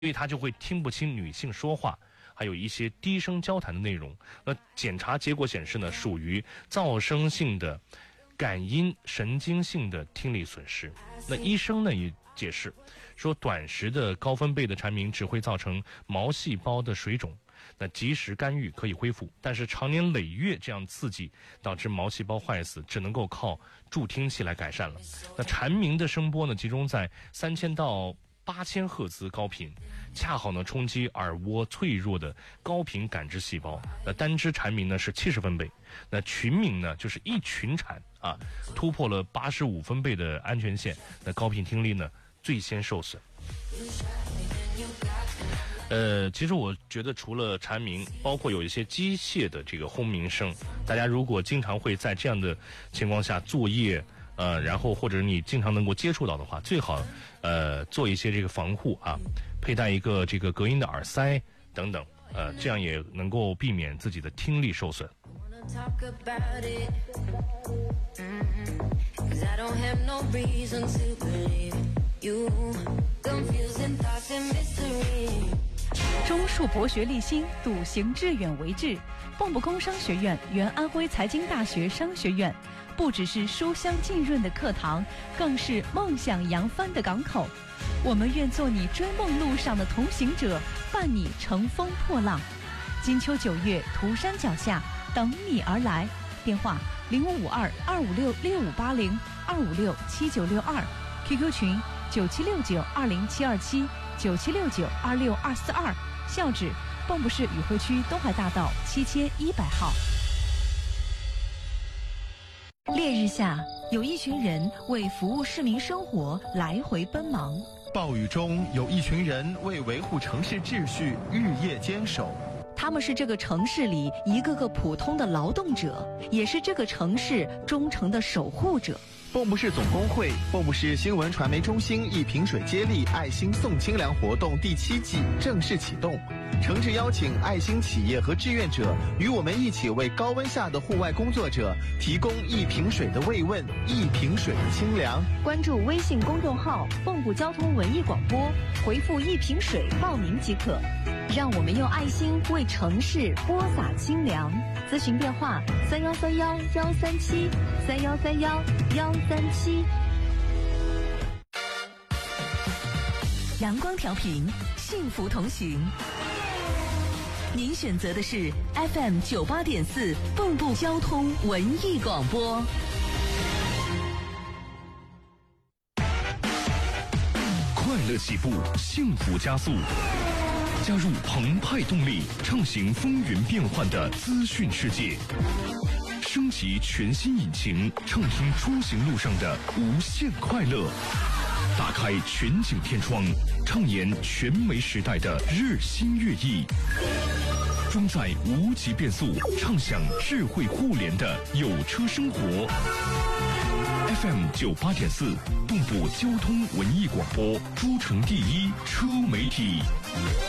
因为他就会听不清女性说话，还有一些低声交谈的内容。那检查结果显示呢，属于噪声性的感音神经性的听力损失。那医生呢也解释说，短时的高分贝的蝉鸣只会造成毛细胞的水肿，那及时干预可以恢复，但是长年累月这样刺激导致毛细胞坏死，只能够靠助听器来改善了。那蝉鸣的声波呢，集中在3000到8000赫兹高频，恰好呢冲击耳蜗脆弱的高频感知细胞。那单只蝉鸣呢是70分贝，那群鸣呢就是一群蝉啊，突破了85分贝的安全线，那高频听力呢最先受损。其实我觉得除了蝉鸣，包括有一些机械的这个轰鸣声，大家如果经常会在这样的情况下作业，然后或者你经常能够接触到的话，最好做一些这个防护啊，佩戴一个这个隔音的耳塞等等，这样也能够避免自己的听力受损。 中树博学立心，笃行致远为志。蚌埠工商学院原安徽财经大学商学院，不只是书香浸润的课堂，更是梦想扬帆的港口。我们愿做你追梦路上的同行者，伴你乘风破浪。金秋9月，涂山脚下，等你而来。电话0552-256-6580 256-7962，QQ 群9769-20727 9769-26242，校址蚌埠市宇辉区东海大道7100号。烈日下，有一群人为服务市民生活来回奔忙； 暴雨中，有一群人为维护城市秩序日夜坚守。 他们是这个城市里一个个普通的劳动者，也是这个城市忠诚的守护者。 蚌埠市总工会、蚌埠市新闻传媒中心一瓶水接力爱心送清凉活动第7季正式启动，诚挚邀请爱心企业和志愿者与我们一起为高温下的户外工作者提供一瓶水的慰问，一瓶水的清凉。 关注微信公众号蚌埠交通文艺广播，回复一瓶水报名即可。让我们用爱心为城市播撒清凉。咨询电话3131-137 3131-137。阳光调频，幸福同行。您选择的是 FM 98.4蚌埠交通文艺广播。 快乐起步，幸福加速。加入澎湃动力，畅行风云变幻的资讯世界，升级全新引擎，畅听出行路上的无限快乐。打开全景天窗，畅言全媒时代的日新月异。装载无极变速，畅享智慧互联的有车生活。FM 98.4，蚌埠交通文艺广播，诸城第一车媒体。